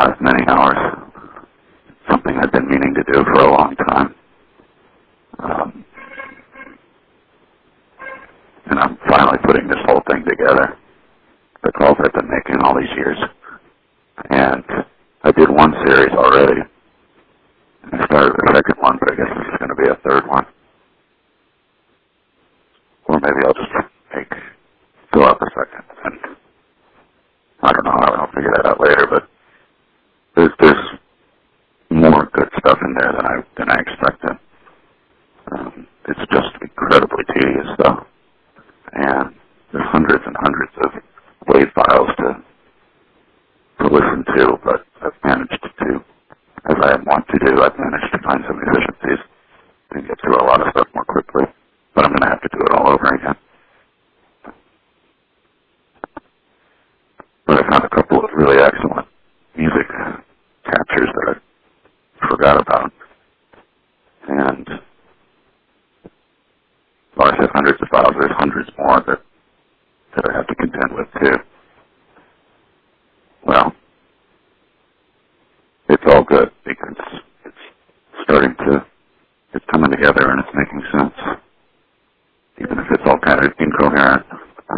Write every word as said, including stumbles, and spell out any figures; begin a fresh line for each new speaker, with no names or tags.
five many hours. Something I've been meaning to do for a long time. Um, and I'm finally putting this whole thing together. The calls I've been making all these years. And I did one series already. And I started the second one, but I guess this is going to be a third one. Or maybe I'll just make, fill out the second. And I don't know, I'll figure that out later, but there's, there's more good stuff in there than I, than I expected. Um, it's just incredibly tedious, though. And there's hundreds and hundreds of WAV files to, to listen to, but I've managed to, as I want to do, I've managed to find some efficiencies and get through a lot of stuff more quickly. But I'm going to have to do it all over again. But I found a couple of really excellent music captures that I forgot about. And well, I said hundreds of files. There's hundreds more that, that I have to contend with, too. Well, it's all good because it's starting to, it's coming together and it's making sense. Even if it's all kind of incoherent.